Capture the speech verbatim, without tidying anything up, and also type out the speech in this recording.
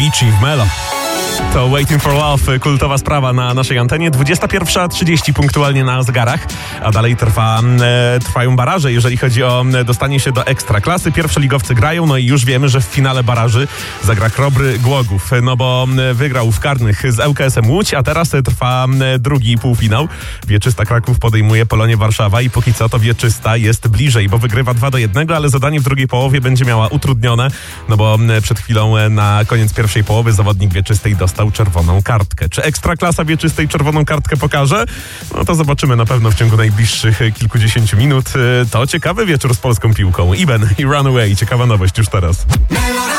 Avicii w Melo. To Waiting for Love, kultowa sprawa na naszej antenie. dwudziesta pierwsza trzydzieści punktualnie na zegarach, a dalej trwa, e, trwają baraże, jeżeli chodzi o dostanie się do Ekstraklasy. Pierwszoligowcy grają, no i już wiemy, że w finale baraży zagra Chrobry Głogów, no bo wygrał w karnych z L K S em Łódź, a teraz trwa drugi półfinał. Wieczysta Kraków podejmuje Polonię Warszawa i póki co to Wieczysta jest bliżej, bo wygrywa dwa do jednego, ale zadanie w drugiej połowie będzie miała utrudnione, no bo przed chwilą na koniec pierwszej połowy zawodnik Wieczystej dostał czerwoną kartkę. Czy Ekstraklasa Wieczystej czerwoną kartkę pokaże? No to zobaczymy na pewno w ciągu najbliższych kilkudziesięciu minut. To ciekawy wieczór z polską piłką. Iben i Runaway. Ciekawa nowość już teraz.